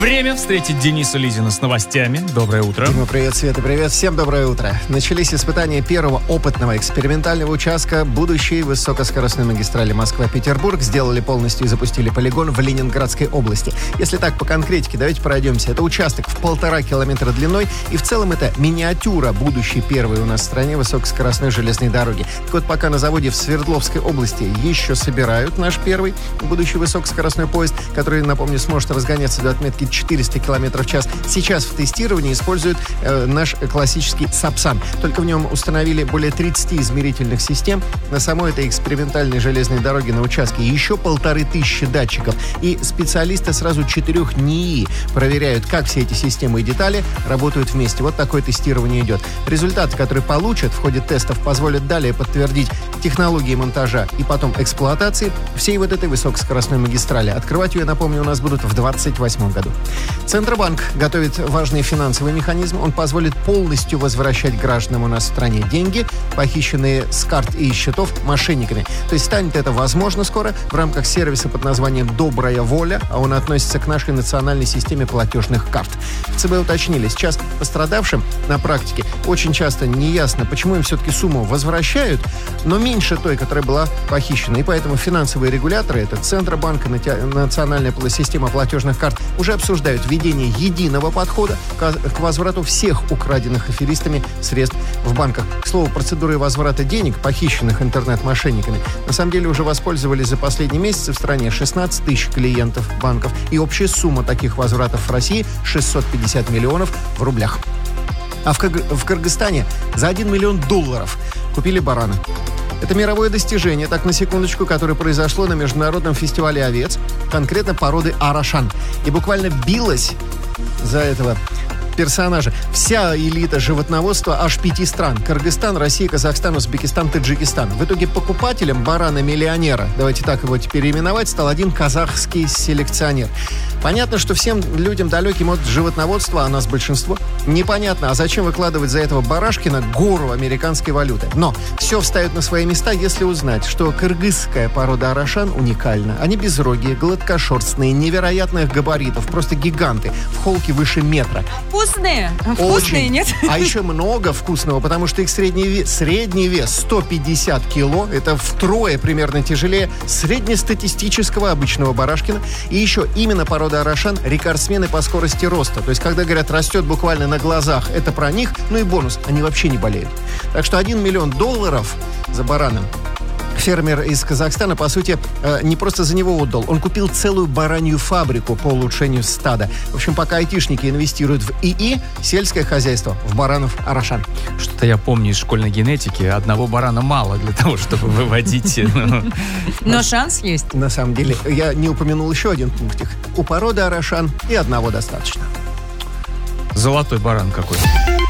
Время встретить Дениса Лизина с новостями. Доброе утро. Дима, привет, Света, привет. Всем доброе утро. Начались испытания первого опытного экспериментального участка будущей высокоскоростной магистрали Москва-Петербург. Сделали полностью и запустили полигон в Ленинградской области. Если так, по конкретике, давайте пройдемся. Это участок в 1,5 километра длиной, и в целом это миниатюра будущей первой у нас в стране высокоскоростной железной дороги. Так вот, пока на заводе в Свердловской области еще собирают наш первый будущий высокоскоростной поезд, который, напомню, сможет разгоняться до отметки 400 км в час. Сейчас в тестировании используют наш классический Сапсан. Только в нем установили более 30 измерительных систем. На самой этой экспериментальной железной дороге на участке еще 1500 датчиков. И специалисты сразу 4 НИИ проверяют, как все эти системы и детали работают вместе. Вот такое тестирование идет. Результаты, которые получат в ходе тестов, позволят далее подтвердить технологии монтажа и потом эксплуатации всей вот этой высокоскоростной магистрали. Открывать ее, напомню, у нас будут в 2028 году. Центробанк готовит важный финансовый механизм. Он позволит полностью возвращать гражданам у нас в стране деньги, похищенные с карт и счетов мошенниками. То есть станет это возможно скоро в рамках сервиса под названием «Добрая воля», а он относится к нашей национальной системе платежных карт. В ЦБ уточнили, сейчас пострадавшим на практике очень часто неясно, почему им все-таки сумму возвращают, но меньше той, которая была похищена. И поэтому финансовые регуляторы, это Центробанк и национальная система платежных карт, уже обсуждают введение единого подхода к возврату всех украденных аферистами средств в банках. К слову, процедурой возврата денег, похищенных интернет-мошенниками, на самом деле уже воспользовались за последние месяцы в стране 16 тысяч клиентов банков. И общая сумма таких возвратов в России 650 миллионов в рублях. А в Кыргызстане за $1 миллион купили барана. Это мировое достижение, так на секундочку, которое произошло на международном фестивале овец, конкретно породы Арашан. И буквально билась за этого персонажа вся элита животноводства аж 5 стран. Кыргызстан, Россия, Казахстан, Узбекистан, Таджикистан. В итоге покупателем барана-миллионера, давайте так его теперь именовать, стал один казахский селекционер. Понятно, что всем людям далеким от животноводства, а нас большинство, непонятно, а зачем выкладывать за этого барашкина гору американской валюты. Но все встает на свои места, если узнать, что кыргызская порода арашан уникальна. Они безрогие, гладкошерстные, невероятных габаритов, просто гиганты, в холке выше метра. Вкусные? Вкусные, Очень. нет? А еще много вкусного, потому что их средний вес 150 кило. Это втрое примерно тяжелее среднестатистического обычного барашкина. И еще именно порода арашан рекордсмены по скорости роста. То есть, когда говорят, растет буквально на глазах, это про них. Ну и бонус, они вообще не болеют. Так что $1 миллион за барана фермер из Казахстана, по сути, не просто за него отдал. Он купил целую баранью фабрику по улучшению стада. В общем, пока айтишники инвестируют в ИИ, сельское хозяйство в баранов арашан. Что-то я помню из школьной генетики. Одного барана мало для того, чтобы выводить. Но шанс есть. На самом деле, я не упомянул еще один пунктик. У породы арашан и одного достаточно. Золотой баран какой-то.